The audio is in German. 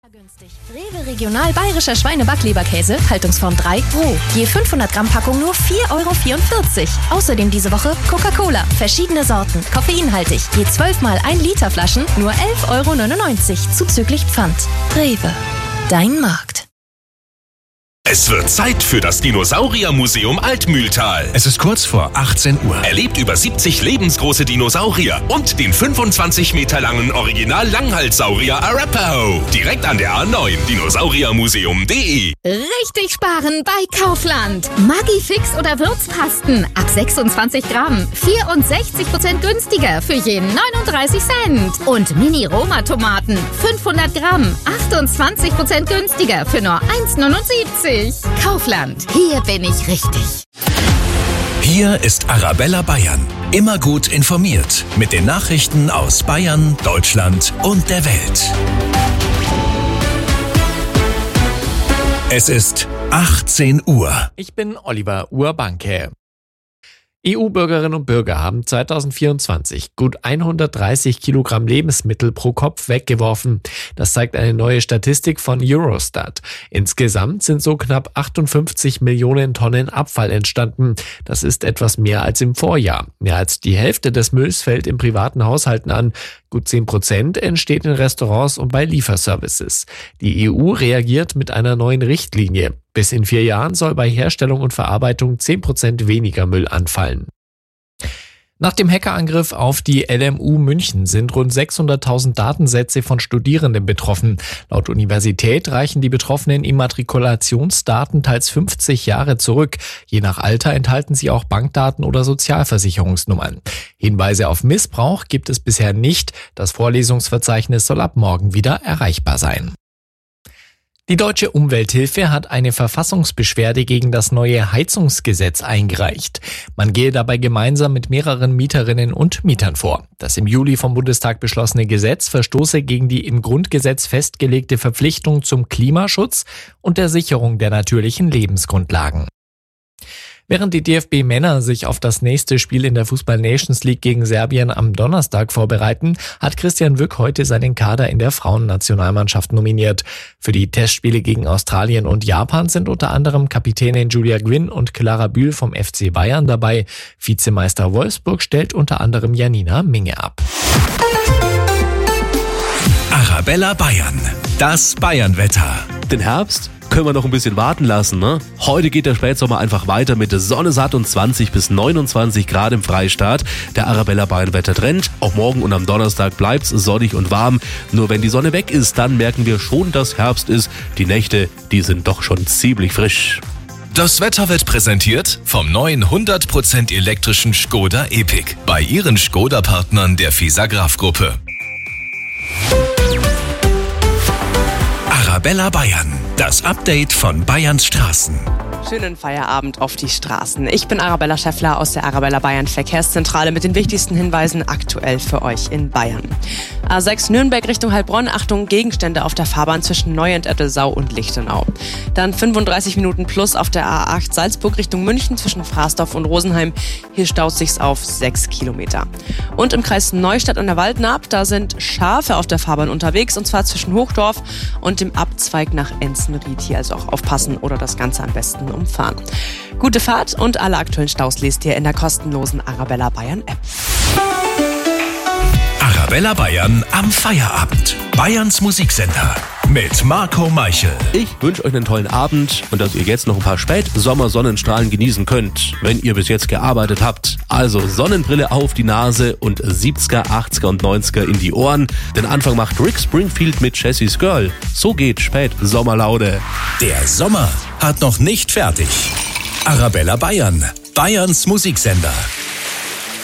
Günstig. Rewe Regional Bayerischer Schweinebackleberkäse, Haltungsform 3, roh. Je 500 Gramm Packung nur 4,44 €. Außerdem diese Woche Coca-Cola, verschiedene Sorten, koffeinhaltig. Je 12 mal 1 Liter Flaschen nur 11,99 € zuzüglich Pfand. Rewe, dein Markt. Es wird Zeit für das Dinosauriermuseum Altmühltal. Es ist kurz vor 18 Uhr. Erlebt über 70 lebensgroße Dinosaurier und den 25 Meter langen Original-Langhalssaurier Arapaho. Direkt an der A9, dinosauriermuseum.de. Richtig sparen bei Kaufland. Maggi-Fix oder Würzpasten ab 26 Gramm. 64% günstiger für je 39 Cent. Und Mini-Roma-Tomaten 500 Gramm. 28% günstiger für nur 1,79 €. Kaufland, hier bin ich richtig. Hier ist Arabella Bayern. Immer gut informiert mit den Nachrichten aus Bayern, Deutschland und der Welt. Es ist 18 Uhr. Ich bin Oliver Urbanke. EU-Bürgerinnen und Bürger haben 2024 gut 130 Kilogramm Lebensmittel pro Kopf weggeworfen. Das zeigt eine neue Statistik von Eurostat. Insgesamt sind so knapp 58 Millionen Tonnen Abfall entstanden. Das ist etwas mehr als im Vorjahr. Mehr als die Hälfte des Mülls fällt in privaten Haushalten an. Gut 10% entsteht in Restaurants und bei Lieferservices. Die EU reagiert mit einer neuen Richtlinie. Bis in 4 Jahren soll bei Herstellung und Verarbeitung 10% weniger Müll anfallen. Nach dem Hackerangriff auf die LMU München sind rund 600.000 Datensätze von Studierenden betroffen. Laut Universität reichen die betroffenen Immatrikulationsdaten teils 50 Jahre zurück. Je nach Alter enthalten sie auch Bankdaten oder Sozialversicherungsnummern. Hinweise auf Missbrauch gibt es bisher nicht. Das Vorlesungsverzeichnis soll ab morgen wieder erreichbar sein. Die Deutsche Umwelthilfe hat eine Verfassungsbeschwerde gegen das neue Heizungsgesetz eingereicht. Man gehe dabei gemeinsam mit mehreren Mieterinnen und Mietern vor. Das im Juli vom Bundestag beschlossene Gesetz verstoße gegen die im Grundgesetz festgelegte Verpflichtung zum Klimaschutz und der Sicherung der natürlichen Lebensgrundlagen. Während die DFB-Männer sich auf das nächste Spiel in der Fußball-Nations League gegen Serbien am Donnerstag vorbereiten, hat Christian Wück heute seinen Kader in der Frauennationalmannschaft nominiert. Für die Testspiele gegen Australien und Japan sind unter anderem Kapitänin Julia Gwynn und Clara Bühl vom FC Bayern dabei. Vizemeister Wolfsburg stellt unter anderem Janina Minge ab. Arabella Bayern, das Bayernwetter. Den Herbst können wir noch ein bisschen warten lassen, ne? Heute geht der Spätsommer einfach weiter mit der Sonne satt und 20 bis 29 Grad im Freistaat. Der Arabella Bayern Wettertrend. Auch morgen und am Donnerstag bleibt's sonnig und warm. Nur wenn die Sonne weg ist, dann merken wir schon, dass Herbst ist. Die Nächte, die sind doch schon ziemlich frisch. Das Wetter wird präsentiert vom neuen 100% elektrischen Škoda Epiq bei Ihren Škoda-Partnern der FISA-Graf-Gruppe. Arabella Bayern, das Update von Bayerns Straßen. Schönen Feierabend auf die Straßen. Ich bin Arabella Schäffler aus der Arabella Bayern Verkehrszentrale mit den wichtigsten Hinweisen aktuell für euch in Bayern. A6 Nürnberg Richtung Heilbronn, Achtung, Gegenstände auf der Fahrbahn zwischen Neuendettelsau und Lichtenau. Dann 35 Minuten plus auf der A8 Salzburg Richtung München zwischen Frasdorf und Rosenheim. Hier staut sich's auf 6 Kilometer. Und im Kreis Neustadt an der Waldnaab, da sind Schafe auf der Fahrbahn unterwegs und zwar zwischen Hochdorf und dem Abzweig nach Enzenried. Hier also auch aufpassen oder das Ganze am besten umfahren. Gute Fahrt und alle aktuellen Staus lest ihr in der kostenlosen Arabella Bayern App. Arabella Bayern am Feierabend. Bayerns Musiksender mit Marco Meichel. Ich wünsche euch einen tollen Abend und dass ihr jetzt noch ein paar Spätsommer-Sonnenstrahlen genießen könnt, wenn ihr bis jetzt gearbeitet habt. Also Sonnenbrille auf die Nase und 70er, 80er und 90er in die Ohren. Den Anfang macht Rick Springfield mit Jessie's Girl. So geht Spätsommerlaude. Der Sommer hat noch nicht fertig. Arabella Bayern, Bayerns Musiksender.